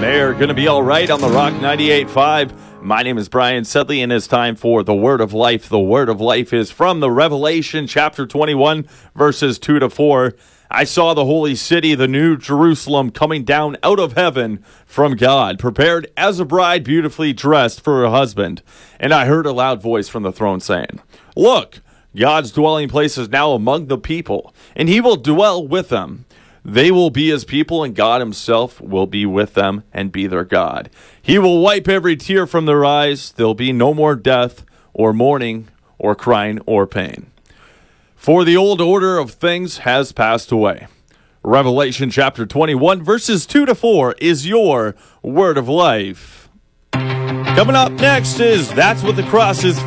They're going to be all right on the Rock 98.5. My name is Brian Sedley, and it's time for the Word of Life. The Word of Life is from the Revelation chapter 21, verses 2 to 4. I saw the holy city, the new Jerusalem, coming down out of heaven from God, prepared as a bride beautifully dressed for her husband. And I heard a loud voice from the throne saying, "Look, God's dwelling place is now among the people, and he will dwell with them. They will be his people, and God himself will be with them and be their God. He will wipe every tear from their eyes. There'll be no more death or mourning or crying or pain. For the old order of things has passed away." Revelation chapter 21, verses 2 to 4 is your Word of Life. Coming up next is That's What the Cross Is